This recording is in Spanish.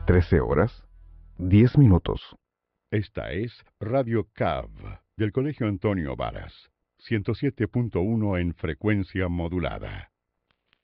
13 horas, 10 minutos. Esta es Radio CAV, del Colegio Antonio Varas, 107.1 en frecuencia modulada.